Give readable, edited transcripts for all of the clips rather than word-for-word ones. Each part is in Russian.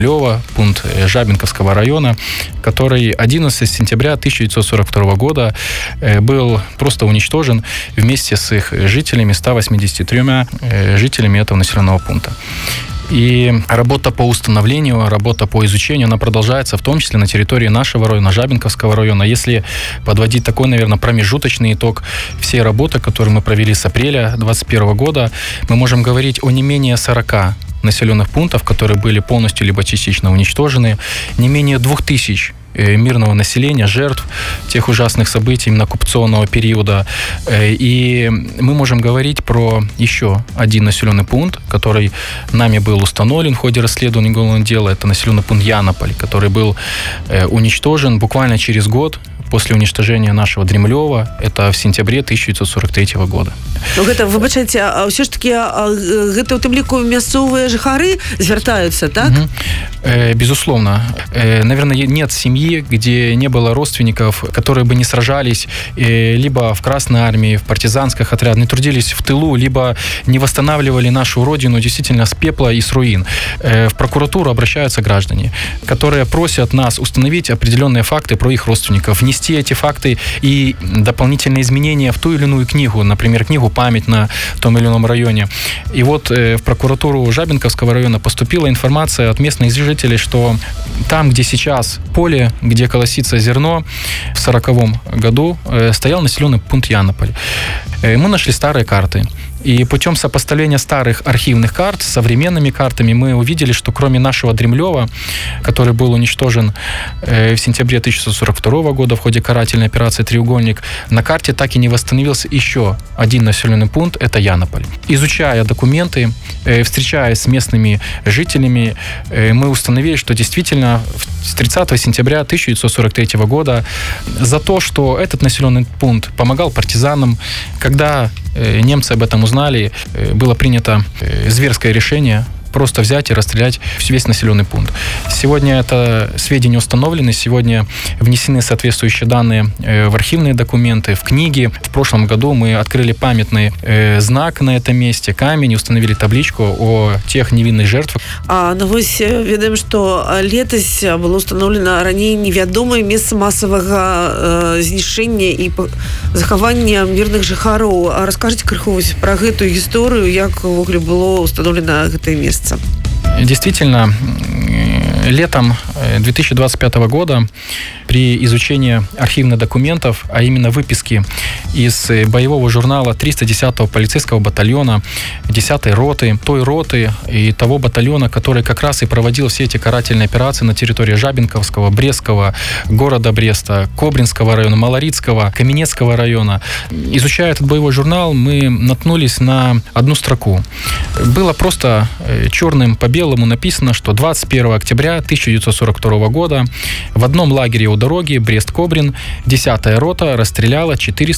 Лёва, пункт Жабинковского района, который 11 сентября 1942 года был просто уничтожен вместе с их жителями, 183 жителями этого населенного пункта. И работа по установлению, работа по изучению, она продолжается, в том числе на территории нашего района, Жабинковского района. Если подводить такой, наверное, промежуточный итог всей работы, которую мы провели с апреля 2021 года, мы можем говорить о не менее 40 населенных пунктов, которые были полностью либо частично уничтожены, не менее 2000 мирного населения, жертв тех ужасных событий именно оккупационного периода. И мы можем говорить про еще один населенный пункт, который нами был установлен в ходе расследования уголовного дела. Это населенный пункт Янополь, который был уничтожен буквально через год после уничтожения нашего Дремлёва. Это в сентябре 1943 года. Ну, гэта, выбачайце, ўсё ж таки гэта ў тым ліку мясцовыя жыхары звяртаюцца, так? Безусловно. Наверное, нет семьи, где не было родственников, которые бы не сражались либо в Красной армии, в партизанских отрядах, не трудились в тылу, либо не восстанавливали нашу родину действительно с пепла и с руин. В прокуратуру обращаются граждане, которые просят нас установить определенные факты про их родственников, внести эти факты и дополнительные изменения в ту или иную книгу, например, книгу «Память» на том или ином районе. И вот в прокуратуру Жабинковского района поступила информация от местных жителей, что там, где сейчас поле, где колосится зерно, в 1940 году стоял населенный пункт Янополь. Мы нашли старые карты. И путем сопоставления старых архивных карт с современными картами мы увидели, что кроме нашего Дремлёва, который был уничтожен в сентябре 1942 года в ходе карательной операции «Треугольник», на карте так и не восстановился еще один населенный пункт – это Янополь. Изучая документы, встречаясь с местными жителями, мы установили, что действительно с 30 сентября 1943 года за то, что этот населенный пункт помогал партизанам, когда немцы об этом узнали, было принято зверское решение просто взять и расстрелять весь населенный пункт. Сегодня это сведения установлены, сегодня внесены соответствующие данные в архивные документы, в книги. В прошлом году мы открыли памятный знак на этом месте, камень, установили табличку о тех невинных жертвах. Ну вось ведаем, што летась было установлено раней невядомае месца масавага знішчэння і захавання мірных жыхароў. Раскажыце крыху вось пра гэтую гісторыю, як увогуле было установлено гэтае месца. Действительно, летом 2025 года при изучении архивных документов, а именно выписки из боевого журнала 310-го полицейского батальона, 10-й роты, той роты и того батальона, который как раз и проводил все эти карательные операции на территории Жабинковского, Брестского, города Бреста, Кобринского района, Малорицкого, Каменецкого района. Изучая этот боевой журнал, мы наткнулись на одну строку. Было просто черным по белому написано, что 21 октября 1942 года в одном лагере у дороги Брест-Кобрин 10-я рота расстреляла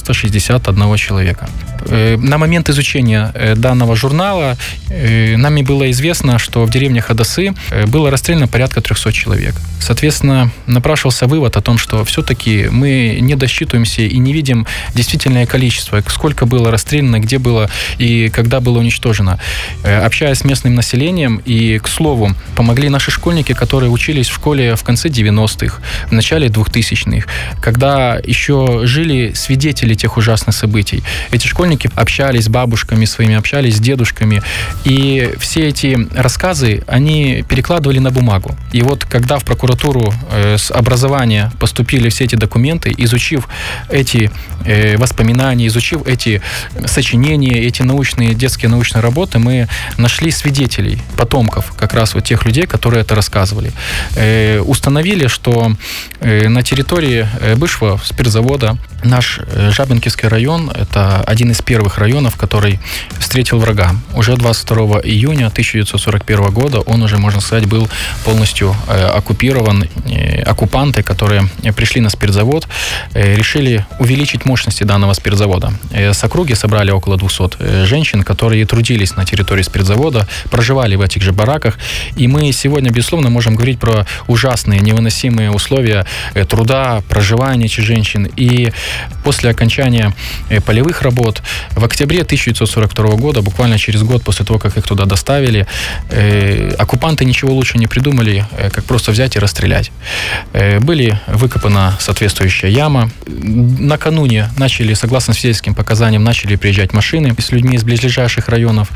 461 человека. На момент изучения данного журнала нами было известно, что в деревне Ходосы было расстреляно порядка 300 человек. Соответственно, напрашивался вывод о том, что все-таки мы не досчитываемся и не видим действительное количество, сколько было расстреляно, где было и когда было уничтожено. Общаясь с местным населением, и, к слову, помогли наши школьники, которые учились в школе в конце 90-х, в начале 2000-х, когда еще жили свидетели тех ужасных событий. Эти школьники общались с бабушками своими, общались с дедушками, и все эти рассказы они перекладывали на бумагу. И вот когда в прокуратуру с образования поступили все эти документы, изучив эти воспоминания, изучив эти сочинения, эти научные, детские научные работы, мы нашли свидетелей, потомков как раз вот тех людей, которые это рассказывали. Установили, что на территории бывшего спиртзавода наш Жабинковский район – это один из первых районов, который встретил врага. Уже 22 июня 1941 года он уже, можно сказать, был полностью оккупирован. Оккупанты, которые пришли на спиртзавод, решили увеличить мощности данного спиртзавода. С округи собрали около 200 женщин, которые трудились на территории спиртзавода, проживали в этих же бараках. И мы сегодня, безусловно, можем говорить про ужасные, невыносимые условия труда, проживания этих женщин. И После окончания полевых работ в октябре 1942 года, буквально через год после того, как их туда доставили, оккупанты ничего лучше не придумали, как просто взять и расстрелять. Были выкопана соответствующая яма. Накануне начали, согласно свидетельским показаниям, начали приезжать машины с людьми из близлежащих районов,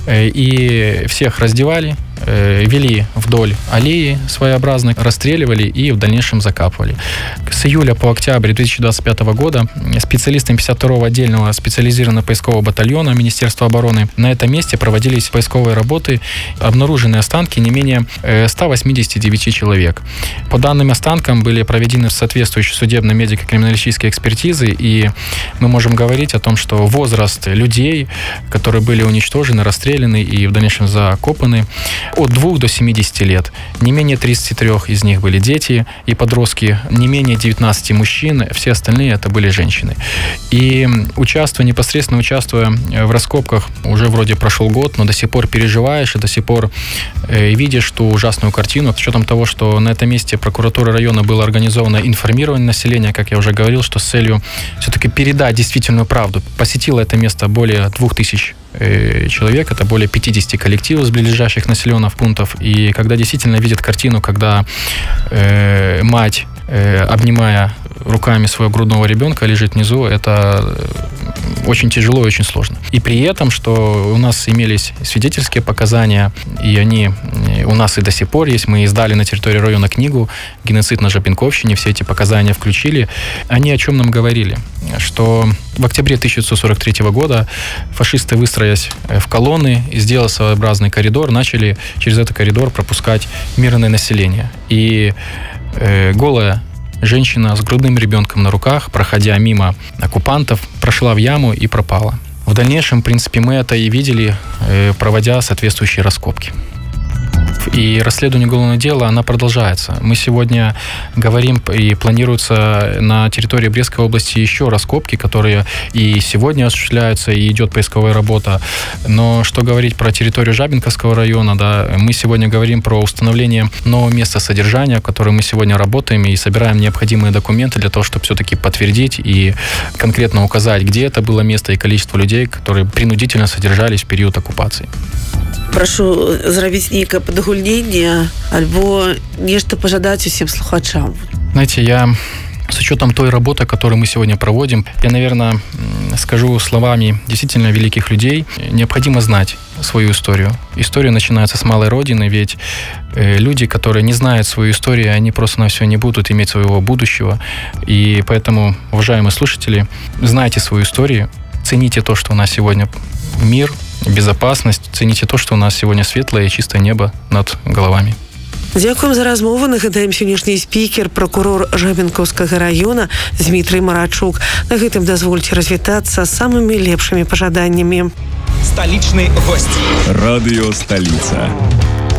и всех раздевали, вели вдоль аллеи своеобразно, расстреливали и в дальнейшем закапывали. С июля по октябрь 2025 года специалистами 52-го отдельного специализированного поискового батальона Министерства обороны на этом месте проводились поисковые работы. Обнаружены останки не менее 189 человек. По данным останкам были проведены соответствующие судебно-медико-криминалистические экспертизы, и мы можем говорить о том, что возраст людей, которые были уничтожены, расстреляны и в дальнейшем закопаны, от 2 до 70 лет. Не менее 33 из них были дети и подростки, не менее 19 мужчин, все остальные это были женщины. И непосредственно участвуя в раскопках, уже вроде прошел год, но до сих пор переживаешь и до сих пор видишь ту ужасную картину. С учетом того, что на этом месте прокуратура района было организовано информирование населения, как я уже говорил, что с целью все-таки передать действительную правду. Посетило это место более 2000 человек, это более 50 коллективов с близлежащих населенных пунктов. И когда действительно видят картину, когда мать, обнимая руками своего грудного ребенка, лежит внизу, это очень тяжело и очень сложно. И при этом, что у нас имелись свидетельские показания, и они у нас и до сих пор есть, мы издали на территории района книгу «Геноцид на Жабинковщине», все эти показания включили. Они о чем нам говорили? Что в октябре 1943 года фашисты, выстроясь в колонны и сделав своеобразный коридор, начали через этот коридор пропускать мирное население. И голая женщина с грудным ребенком на руках, проходя мимо оккупантов, прошла в яму и пропала. В дальнейшем, в принципе, мы это и видели, проводя соответствующие раскопки. И расследование уголовного дела, оно продолжается. Мы сегодня говорим, и планируется на территории Брестской области еще раскопки, которые и сегодня осуществляются, и идет поисковая работа. Но что говорить про территорию Жабинковского района, да, мы сегодня говорим про установление нового места содержания, в котором мы сегодня работаем и собираем необходимые документы для того, чтобы все-таки подтвердить и конкретно указать, где это было место и количество людей, которые принудительно содержались в период оккупации. Прошу зрабіць нейкае падагульненне альбо нешта пажадаць усім слухачам. Знаете, я с учетом той работы, которую мы сегодня проводим, я, наверное, скажу словами действительно великих людей, необходимо знать свою историю. История начинается с малой родины, ведь люди, которые не знают свою историю, они просто на все не будут иметь своего будущего. И поэтому, уважаемые слушатели, знайте свою историю, цените то, что у нас сегодня мир, безопасность, цените то, что у нас сегодня светлое и чистое небо над головами. Дзякуем за размову. Нагадаем, сённяшні спікер, прокурор Жабінкаўскага района Дмітрий Марачук. На гэтым дазвольце развітацца самымі лепшымі пажаданнямі. Столичный гость. Радио «Столица».